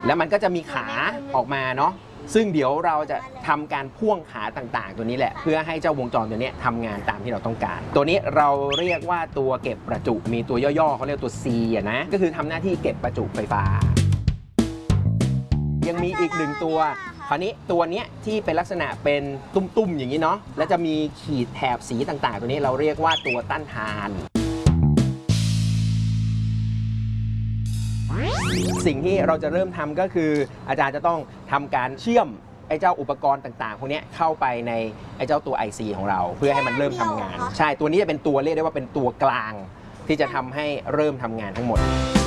แล้วมันก็จะมีขาออกมาเนาะซึ่งเดี๋ยวเราจะทำการพ่วงขาต่างๆตัวนี้แหละเพื่อให้เจ้าวงจรตัวนี้ทำงานตามที่เราต้องการตัวนี้เราเรียกว่าตัวเก็บประจุมีตัวย่อๆเขาเรียกตัว C นะก็คือทำหน้าที่เก็บประจุไฟฟ้ายังมีอีกหนึ่งตัวคราวนี้ตัวนี้ที่เป็นลักษณะเป็นตุ้มๆอย่างนี้เนาะแล้วจะมีขีดแถบสีต่างๆตัวนี้เราเรียกว่าตัวต้านทานสิ่งที่เราจะเริ่มทำก็คืออาจารย์จะต้องทำการเชื่อมไอ้เจ้าอุปกรณ์ต่างๆพวกนี้เข้าไปในไอ้เจ้าตัว IC ของเราเพื่อให้มันเริ่มทำงานใช่ตัวนี้จะเป็นตัวเรียกได้ว่าเป็นตัวกลางที่จะทำให้เริ่มทำงานทั้งหมด